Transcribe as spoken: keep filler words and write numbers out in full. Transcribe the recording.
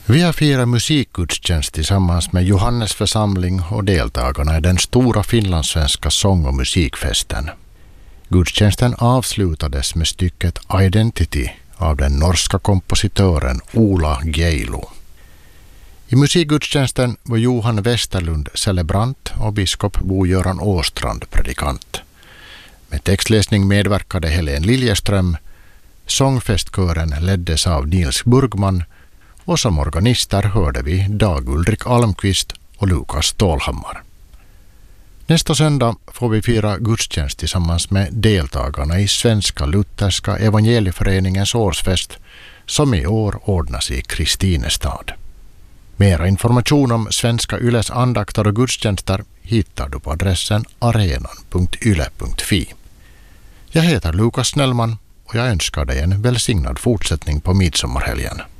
Vi har firat musikgudstjänst tillsammans med Johannes församling och deltagarna i den stora finlandssvenska sång- och musikfesten. Gudstjänsten avslutades med stycket Identity av den norska kompositören Ola Geilo. I musikgudstjänsten var Johan Westerlund celebrant och biskop Bo-Göran Åstrand predikant. Med textläsning medverkade Helen Liljeström, sångfestkören leddes av Nils Burgman och som organister hörde vi Dag Ulrik Almqvist och Lukas Stålhammar. Nästa söndag får vi fira gudstjänst tillsammans med deltagarna i Svenska Lutherska Evangelieföreningens årsfest som i år ordnas i Kristinestad. Mera information om Svenska Yles andakter och gudstjänster hittar du på adressen arenan punkt yle punkt fi. Jag heter Lukas Snellman och jag önskar dig en välsignad fortsättning på midsommarhelgen.